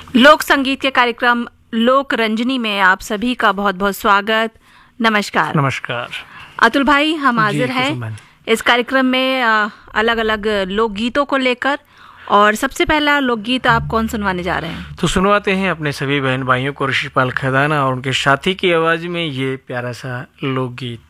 लोक संगीत के कार्यक्रम लोक रंजनी में आप सभी का बहुत बहुत स्वागत। नमस्कार। नमस्कार अतुल भाई, हम हाजिर हैं इस कार्यक्रम में अलग अलग लोकगीतों को लेकर। और सबसे पहला लोकगीत आप कौन सुनवाने जा रहे हैं? तो सुनवाते हैं अपने सभी बहन भाइयों को ऋषिपाल खदाना और उनके साथी की आवाज में ये प्यारा सा लोकगीत।